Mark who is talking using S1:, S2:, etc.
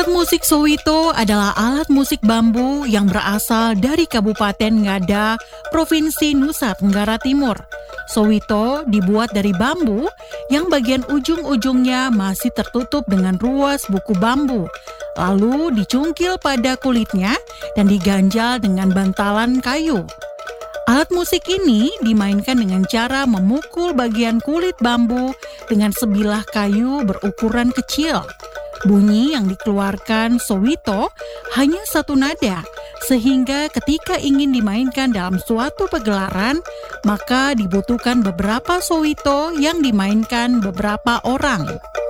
S1: Alat musik sowito adalah alat musik bambu yang berasal dari Kabupaten Ngada, Provinsi Nusa Tenggara Timur. Sowito dibuat dari bambu yang bagian ujung-ujungnya masih tertutup dengan ruas buku bambu, lalu dicungkil pada kulitnya dan diganjal dengan bantalan kayu. Alat musik ini dimainkan dengan cara memukul bagian kulit bambu dengan sebilah kayu berukuran kecil. Bunyi yang dikeluarkan sowito hanya satu nada, sehingga ketika ingin dimainkan dalam suatu pagelaran, maka dibutuhkan beberapa sowito yang dimainkan beberapa orang.